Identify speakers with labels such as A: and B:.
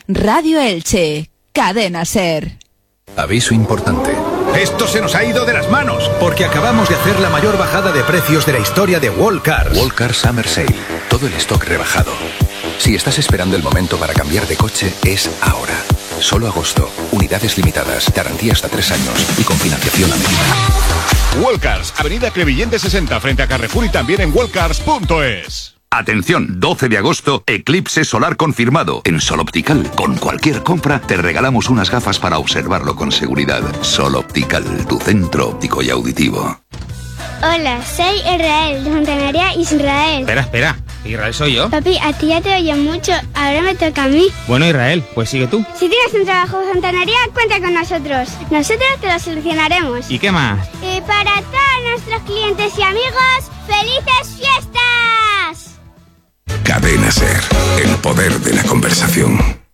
A: Radio Elche, Cadena SER.
B: Aviso importante.
C: ¡Esto se nos ha ido de las manos! Porque acabamos de hacer la mayor bajada de precios de la historia de Wallcars.
B: Wallcars Summer Sale. Todo el stock rebajado. Si estás esperando el momento para cambiar de coche, es ahora. Solo agosto. Unidades limitadas. Garantía hasta 3 años. Y con financiación a medida.
D: Wallcars, Avenida Crevillente 60, frente a Carrefour y también en wallcars.es.
E: Atención, 12 de agosto, eclipse solar confirmado. En Sol Optical, con cualquier compra, te regalamos unas gafas para observarlo con seguridad. Sol Optical, tu centro óptico y auditivo.
F: Hola, soy Israel, de Fontanería Israel.
G: Espera, Israel soy yo.
F: Papi, a ti ya te oye mucho, ahora me toca a mí.
G: Bueno, Israel, pues sigue tú.
F: Si tienes un trabajo de fontanería, cuenta con nosotros. Nosotros te lo solucionaremos.
G: ¿Y qué más?
F: Y para todos nuestros clientes y amigos, ¡felices fiestas!
H: Cadena SER, el poder de la conversación.